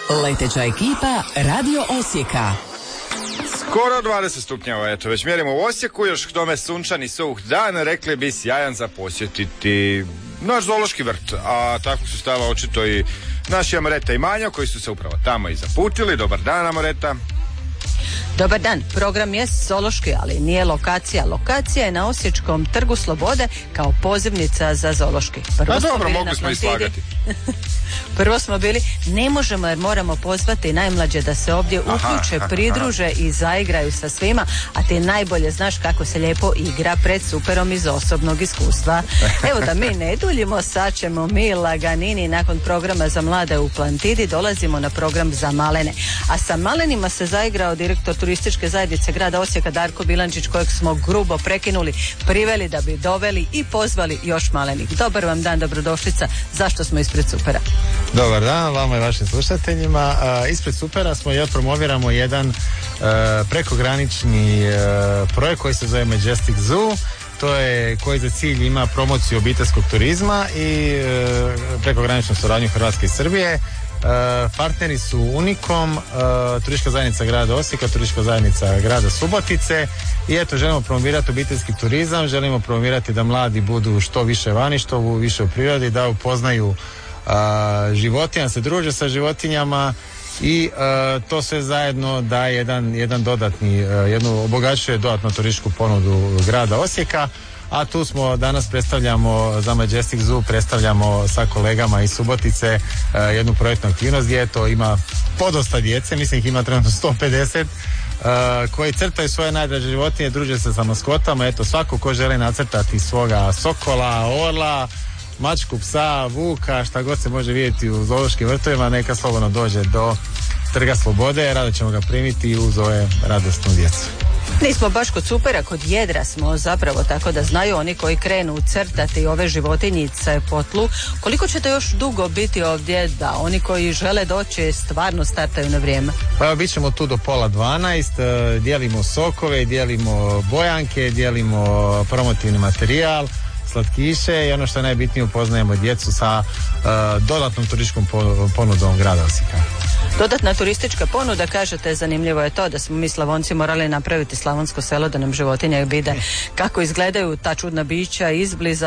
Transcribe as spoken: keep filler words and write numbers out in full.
Leteća ekipa Radio Osijeka. Skoro dvadeset stupnjeva, eto, već mjerimo u Osijeku, još k tome sunčan i suh dan, rekli bi sjajan za posjetiti naš zoološki vrt, a tako su stava očito i naši Amoreta i Manjo, koji su se upravo tamo i zaputili. Dobar dan, Amoreta. Dobar dan, program je zoološki, ali nije lokacija. Lokacija je na Osječkom trgu Slobode kao pozivnica za zoološki. Prvo A dobro, mogli smo i slagati. Prvo smo bili, ne možemo jer moramo pozvati najmlađe da se ovdje uključe, aha, pridruže aha. i zaigraju sa svima, a ti najbolje znaš kako se lijepo igra pred superom iz osobnog iskustva. Evo da mi ne duljimo, sad ćemo mi laganini nakon programa za mlade u Plantidi, dolazimo na program za malene. A sa malenima se zaigrao direktor turističke zajednice grada Osijeka Darko Bilančić, kojeg smo grubo prekinuli, priveli da bi doveli i pozvali još malenih. Dobar vam dan, dobrodošlica. Zašto smo ispred supera? Dobar dan vama i vašim slušateljima. Uh, ispred supera smo i promoviramo jedan uh, prekogranični uh, projekt koji se zove Majestic Zoo. To je koji za cilj ima promociju obiteljskog turizma i uh, prekograničnu suradnju Hrvatske i Srbije. Uh, partneri su Unikom, uh, turistička zajednica grada Osijeka, turistička zajednica grada Subotice i eto, želimo promovirati obiteljski turizam, želimo promovirati da mladi budu što više vani, što više u prirodi, da upoznaju uh, životinja, se druže sa životinjama i uh, to sve zajedno daje jedan, jedan dodatni, uh, jednu obogaćuje dodatno turističku ponudu grada Osijeka. A tu smo, danas predstavljamo za Majestic Zoo, predstavljamo sa kolegama iz Subotice uh, jednu projektnu aktivnost gdje to ima podosta djece, mislim ih ima trenutno sto pedeset, uh, koji crtaju svoje najdraže životinje, druže se sa maskotama. Eto, svako ko želi nacrtati svoga sokola, orla, mačku, psa, vuka, šta god se može vidjeti u zoološkim vrtovima, neka slobodno dođe do Trga Slobode, rado ćemo ga primiti uz ove radosnu djecu. Nismo baš kod supera, kod jedra smo zapravo, tako da znaju oni koji krenu crtati ove životinjice po tlu. Koliko će to još dugo biti ovdje da oni koji žele doći stvarno startaju na vrijeme? Pa evo, bit ćemo tu do pola dvanaest, dijelimo sokove, dijelimo bojanke, dijelimo promotivni materijal, slatkiše i ono što je najbitnije, upoznajemo djecu sa uh, dodatnom turističkom ponudom grada Osijeka. Dodatna turistička ponuda, kažete, zanimljivo je to da smo mi Slavonci morali napraviti slavonsko selo da nam životinje vide kako izgledaju ta čudna bića izbliza.